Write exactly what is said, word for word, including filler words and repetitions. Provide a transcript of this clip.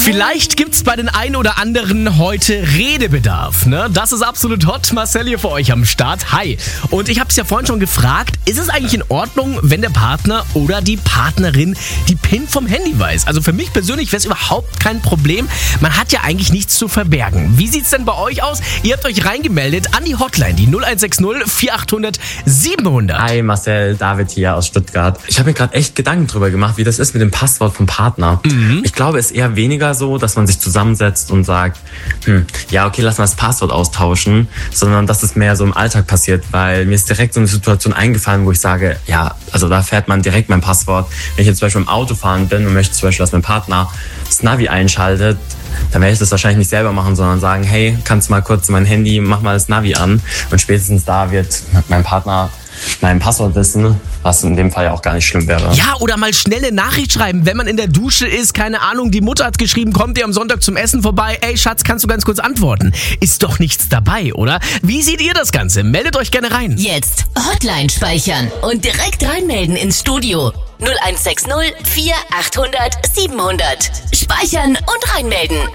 Vielleicht gibt's bei den ein oder anderen heute Redebedarf, ne? Das ist absolut hot. Marcel hier für euch am Start. Hi. Und ich habe es ja vorhin schon gefragt, ist es eigentlich in Ordnung, wenn der Partner oder die Partnerin die PIN vom Handy weiß? Also für mich persönlich wäre es überhaupt kein Problem. Man hat ja eigentlich nichts zu verbergen. Wie sieht's denn bei euch aus? Ihr habt euch reingemeldet an die Hotline, die null eins sechs null vier acht null null sieben null null. Hi Marcel, David hier aus Stuttgart. Ich habe mir gerade echt Gedanken drüber gemacht, wie das ist mit dem Passwort vom Partner. Mhm. Ich glaube, es ist eher weniger so, dass man sich zusammensetzt und sagt, hm, ja okay, lass mal das Passwort austauschen, sondern dass es mehr so im Alltag passiert, weil mir ist direkt so eine Situation eingefallen, wo ich sage, ja, also da fährt man direkt mein Passwort. Wenn ich jetzt zum Beispiel im Auto fahren bin und möchte zum Beispiel, dass mein Partner das Navi einschaltet, dann werde ich das wahrscheinlich nicht selber machen, sondern sagen, hey, kannst du mal kurz mein Handy, mach mal das Navi an. Und spätestens da wird mein Partner mein Passwort wissen, was in dem Fall ja auch gar nicht schlimm wäre. Ja, oder mal schnell eine Nachricht schreiben, wenn man in der Dusche ist, keine Ahnung, die Mutter hat geschrieben, kommt ihr am Sonntag zum Essen vorbei? Ey Schatz, kannst du ganz kurz antworten? Ist doch nichts dabei, oder? Wie seht ihr das Ganze? Meldet euch gerne rein. Jetzt Hotline speichern und direkt reinmelden ins Studio. null eins sechs null vier acht null null sieben null null. Speichern und reinmelden.